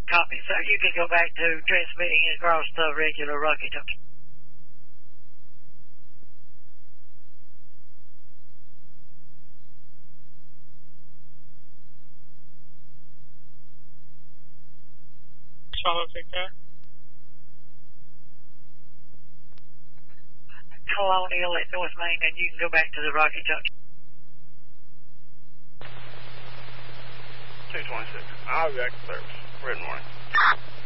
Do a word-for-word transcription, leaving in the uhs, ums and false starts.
Copy, sir. You can go back to transmitting across the regular Rocky Talkie. Charlotte Victor. Colonial at North Main, and you can go back to the Rocky Talkie. two twenty-six. I'll be back to service. Red morning.